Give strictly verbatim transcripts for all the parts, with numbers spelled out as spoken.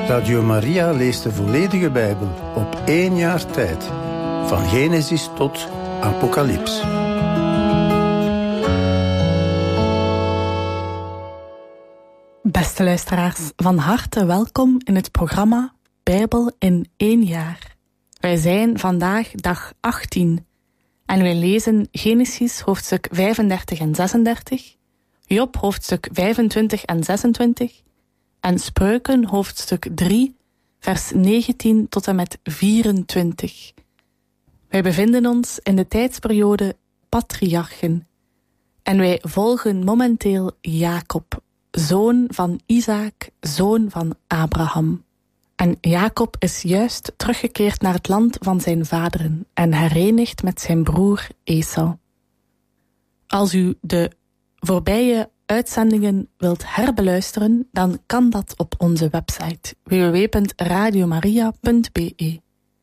Radio Maria leest de volledige Bijbel op één jaar tijd. Van Genesis tot Apocalyps. Beste luisteraars, van harte welkom in het programma Bijbel in één jaar. Wij zijn vandaag dag achttien en wij lezen Genesis hoofdstuk vijfendertig en zesendertig, Job hoofdstuk vijfentwintig en zesentwintig en Spreuken hoofdstuk drie, vers negentien tot en met vierentwintig. Wij bevinden ons in de tijdsperiode patriarchen en wij volgen momenteel Jacob, zoon van Isaac, zoon van Abraham. En Jacob is juist teruggekeerd naar het land van zijn vaderen en herenigd met zijn broer Esau. Als u de voorbije uitzendingen wilt herbeluisteren, dan kan dat op onze website w w w punt radiomaria punt b e.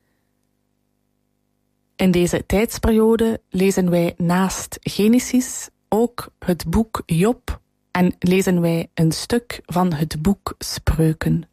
In deze tijdsperiode lezen wij naast Genesis ook het boek Job en lezen wij een stuk van het boek Spreuken.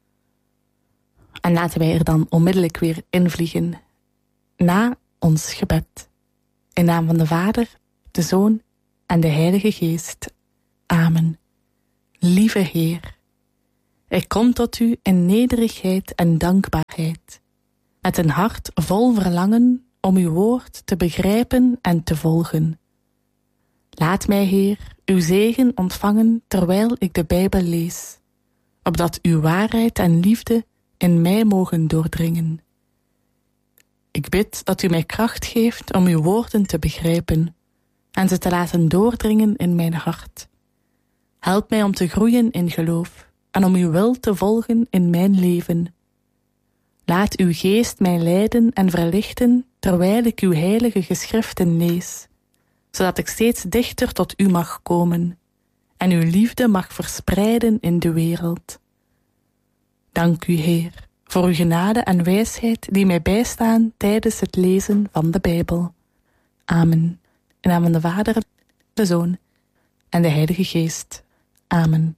En laten wij er dan onmiddellijk weer invliegen, na ons gebed. In naam van de Vader, de Zoon en de Heilige Geest. Amen. Lieve Heer, ik kom tot u in nederigheid en dankbaarheid, met een hart vol verlangen om uw woord te begrijpen en te volgen. Laat mij, Heer, uw zegen ontvangen terwijl ik de Bijbel lees, opdat uw waarheid en liefde in mij mogen doordringen. Ik bid dat u mij kracht geeft om uw woorden te begrijpen en ze te laten doordringen in mijn hart. Help mij om te groeien in geloof en om uw wil te volgen in mijn leven. Laat uw geest mij leiden en verlichten terwijl ik uw heilige geschriften lees, zodat ik steeds dichter tot u mag komen en uw liefde mag verspreiden in de wereld. Dank u, Heer, voor uw genade en wijsheid die mij bijstaan tijdens het lezen van de Bijbel. Amen. In naam van de Vader, de Zoon en de Heilige Geest. Amen.